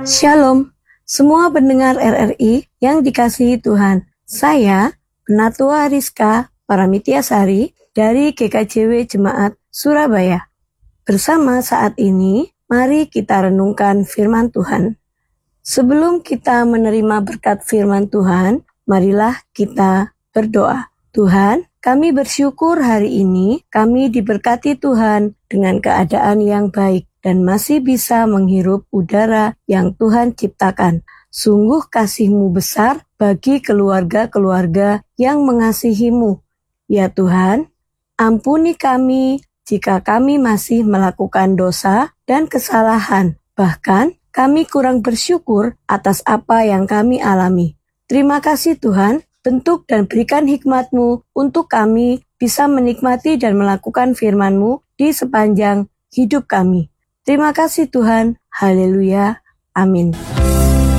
Shalom, semua pendengar RRI yang dikasihi Tuhan. Saya, Penatua Rizka Paramityasari dari GKJW Jemaat Surabaya. Bersama saat ini, mari kita renungkan firman Tuhan. Sebelum kita menerima berkat firman Tuhan, marilah kita berdoa. Tuhan, kami bersyukur hari ini kami diberkati Tuhan dengan keadaan yang baik dan masih bisa menghirup udara yang Tuhan ciptakan. Sungguh kasih-Mu besar bagi keluarga-keluarga yang mengasihi-Mu. Ya Tuhan, ampuni kami jika kami masih melakukan dosa dan kesalahan. Bahkan kami kurang bersyukur atas apa yang kami alami. Terima kasih Tuhan, bentuk dan berikan hikmat-Mu untuk kami bisa menikmati dan melakukan firman-Mu di sepanjang hidup kami. Terima kasih Tuhan. Haleluya. Amin.